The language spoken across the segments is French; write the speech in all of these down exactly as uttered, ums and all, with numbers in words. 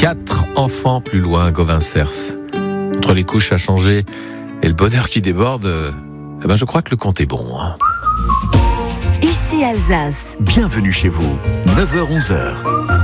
Quatre enfants plus loin, Gauvin Cers. Entre les couches à changer et le bonheur qui déborde, euh, eh ben je crois que le compte est bon. Hein. Ici Alsace. Bienvenue chez vous, neuf heures onze heures.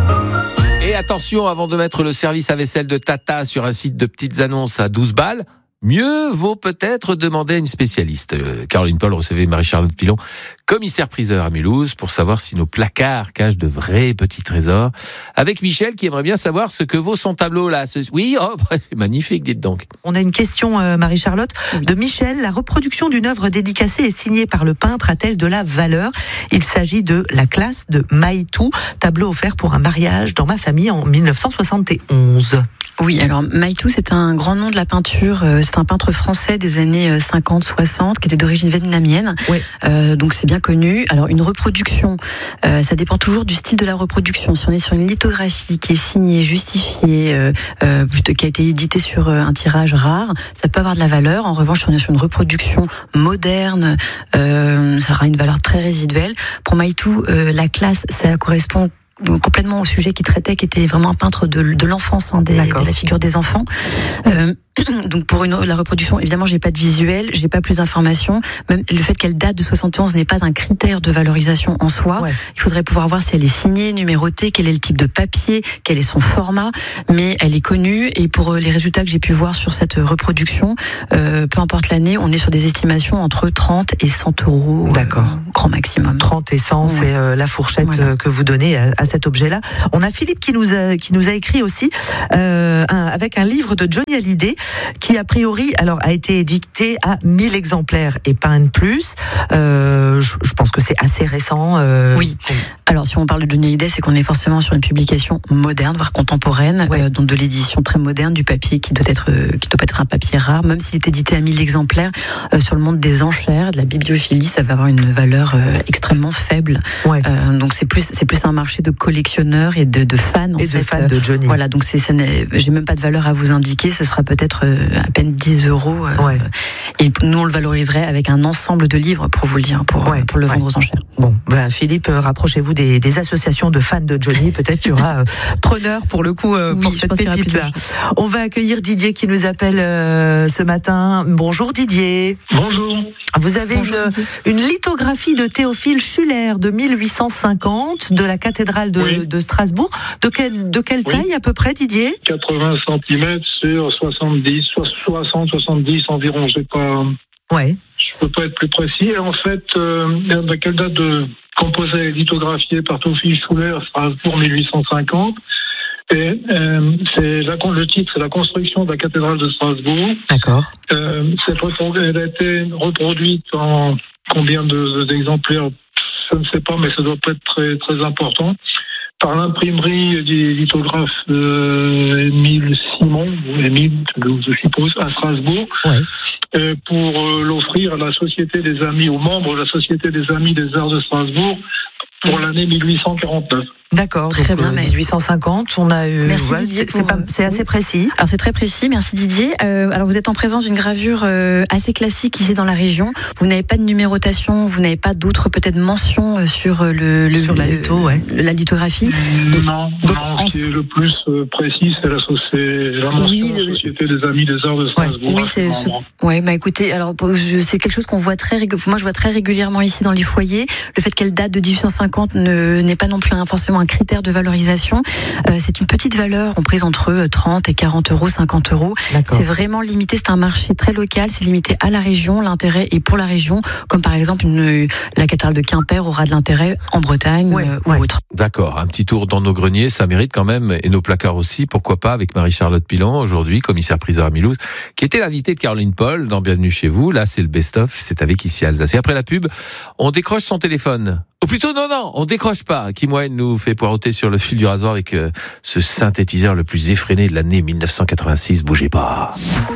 Et attention, avant de mettre le service à vaisselle de Tata sur un site de petites annonces à douze balles, mieux vaut peut-être demander à une spécialiste. Euh, Caroline Paul recevait Marie-Charlotte Pilon, commissaire-priseur à Mulhouse, pour savoir si nos placards cachent de vrais petits trésors. Avec Michel, qui aimerait bien savoir ce que vaut son tableau là. Oui, oh, c'est magnifique, dites donc. On a une question, euh, Marie-Charlotte, de Michel. La reproduction d'une œuvre dédicacée et signée par le peintre a-t-elle de la valeur ? Il s'agit de La classe de Maïtou, tableau offert pour un mariage dans ma famille en dix-neuf cent soixante et onze. Oui, alors Maïtou, c'est un grand nom de la peinture. C'est un peintre français des années cinquante soixante qui était d'origine vietnamienne. Oui. Euh, donc c'est bien connu. Alors une reproduction, euh, ça dépend toujours du style de la reproduction. Si on est sur une lithographie qui est signée, justifiée, euh, euh, qui a été éditée sur un tirage rare, ça peut avoir de la valeur. En revanche, si on est sur une reproduction moderne, euh, ça aura une valeur très résiduelle. Pour Maïtou, euh, la classe, ça correspond complètement au sujet qu'il traitait, qui était vraiment un peintre de, de l'enfance, hein, des, de la figure des enfants. Euh, donc pour une, la reproduction, évidemment, j'ai pas de visuel, j'ai pas plus d'informations. Même le fait qu'elle date de soixante et onze n'est pas un critère de valorisation en soi. Ouais. Il faudrait pouvoir voir si elle est signée, numérotée, quel est le type de papier, quel est son format. Mais elle est connue, et pour les résultats que j'ai pu voir sur cette reproduction, euh, peu importe l'année, on est sur des estimations entre trente et cent euros. D'accord. Euh, grand maximum. trente et cent, ouais. C'est euh, la fourchette voilà. que vous donnez à, à cet objet-là. On a Philippe qui nous a, qui nous a écrit aussi euh, un, avec un livre de Johnny Hallyday qui a priori alors a été édicté à mille exemplaires et pas un de plus. Euh, je, je pense que c'est assez récent. Euh... Oui. Alors si on parle de Johnny Hallyday, c'est qu'on est forcément sur une publication moderne, voire contemporaine, ouais. euh, donc de l'édition très moderne, du papier qui doit être euh, qui doit pas être un papier rare, même s'il est édité à mille exemplaires. Euh, sur le monde des enchères, de la bibliophilie, ça va avoir une valeur euh, extrêmement faible. Ouais. Euh, donc c'est plus c'est plus un marché de collectionneurs et de, de fans en et fait. de fans de Johnny. Voilà, donc c'est ça n'est, j'ai même pas de valeur à vous indiquer, ce sera peut-être euh, à peine dix euros. Euh, ouais. Et nous on le valoriserait avec un ensemble de livres pour vous le dire, pour ouais. pour le vendre ouais. aux enchères. Bon, ben Philippe, euh, rapprochez-vous des, des associations de fans de Johnny, peut-être qu'il y aura euh, preneur pour le coup euh, oui, pour cette pépite là. On va accueillir Didier qui nous appelle euh, ce matin. Bonjour Didier. Bonjour. Vous avez Bonjour, une, une lithographie de Théophile Schuller de mille huit cent cinquante de la cathédrale de, oui. de Strasbourg. De quelle, de quelle oui. taille à peu près, Didier ? quatre-vingts centimètres sur soixante-dix, soixante, soixante-dix environ. Je sais pas. Ouais. Je peux pas être plus précis. Et en fait, euh, dans quelle date de composé et lithographié par Théophile Schuller, Strasbourg mille huit cent cinquante. Et euh, c'est la, le titre, c'est la construction de la cathédrale de Strasbourg. D'accord. Euh, cette elle a été reproduite en combien de, d'exemplaires, je ne sais pas, mais ça doit pas être très très important. Par l'imprimerie du lithographe euh, Émile Simon, ou Émile, je suppose, à Strasbourg, ouais. euh, pour euh, l'offrir à la Société des Amis, aux membres de la Société des Amis des Arts de Strasbourg, pour mmh. l'année mille huit cent quarante-neuf. D'accord, très donc bien, euh, dix-huit cent cinquante, on a eu. Merci ouais, Didier. C'est, c'est, pas, c'est assez précis. Alors c'est très précis, merci Didier. Euh, alors vous êtes en présence d'une gravure euh, assez classique ici dans la région. Vous n'avez pas de numérotation, vous n'avez pas d'autres peut-être mentions sur le, le sur la litho, ouais. la lithographie. Donc, non, donc, non. Ce qui est le plus euh, précis, c'est la, c'est la mention oui, le... Société des Amis des Arts de Strasbourg. Ouais, oui, c'est. Ce... Ouais, bah écoutez, alors je, c'est quelque chose qu'on voit très régulièrement. Moi, je vois très régulièrement ici dans les foyers. Le fait qu'elle date de dix-huit cent cinquante ne, n'est pas non plus un, forcément un critère de valorisation. Euh, c'est une petite valeur, on prise entre trente et quarante euros, cinquante euros. D'accord. C'est vraiment limité, c'est un marché très local, c'est limité à la région, l'intérêt est pour la région, comme par exemple une, la cathédrale de Quimper aura de l'intérêt en Bretagne ouais, euh, ou ouais. autre. D'accord, un petit tour dans nos greniers, ça mérite quand même, et nos placards aussi, pourquoi pas, avec Marie-Charlotte Pilon, aujourd'hui, commissaire-priseur à Mulhouse, qui était l'invitée de Caroline Paul dans Bienvenue chez vous. Là, c'est le best-of, c'est avec Ici Alsace. Et après la pub, on décroche son téléphone. Ou plutôt, non, non, on décroche pas. Kim Wilde nous fait poireauter sur le fil du rasoir avec euh, ce synthétiseur le plus effréné de l'année dix-neuf cent quatre-vingt-six. Bougez pas.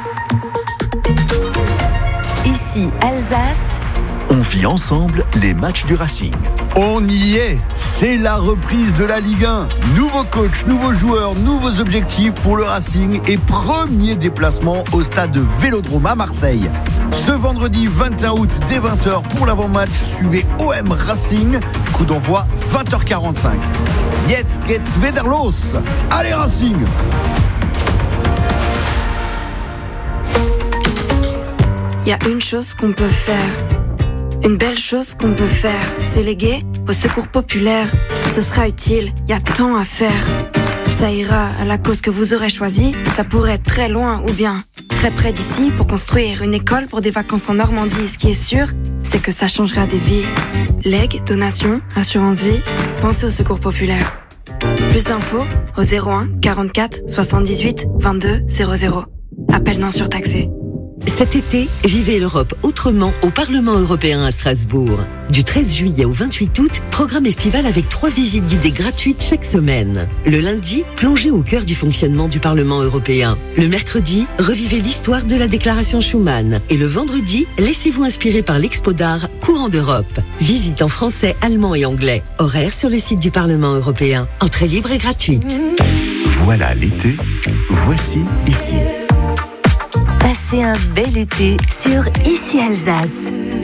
Ici Alsace. On vit ensemble les matchs du Racing. On y est, c'est la reprise de la Ligue un. Nouveau coach, nouveaux joueurs, nouveaux objectifs pour le Racing et premier déplacement au stade Vélodrome à Marseille. Ce vendredi vingt et un août dès vingt heures pour l'avant-match, suivez O M Racing, coup d'envoi vingt heures quarante-cinq. Jetzt geht's wieder los. Allez Racing! Il y a une chose qu'on peut faire, une belle chose qu'on peut faire, c'est léguer au secours populaire. Ce sera utile, il y a tant à faire. Ça ira à la cause que vous aurez choisie, ça pourrait être très loin ou bien très près d'ici pour construire une école pour des vacances en Normandie. Ce qui est sûr, c'est que ça changera des vies. Legs, donations, assurance vie, pensez au secours populaire. Plus d'infos au zéro un quarante-quatre soixante-dix-huit vingt-deux zéro zéro. Appel non surtaxé. Cet été, vivez l'Europe autrement au Parlement européen à Strasbourg. Du treize juillet au vingt-huit août, programme estival avec trois visites guidées gratuites chaque semaine. Le lundi, plongez au cœur du fonctionnement du Parlement européen. Le mercredi, revivez l'histoire de la déclaration Schuman. Et le vendredi, laissez-vous inspirer par l'Expo d'art Courant d'Europe. Visite en français, allemand et anglais. Horaire sur le site du Parlement européen. Entrée libre et gratuite. Voilà l'été, voici ici. Passez un bel été sur Ici Alsace.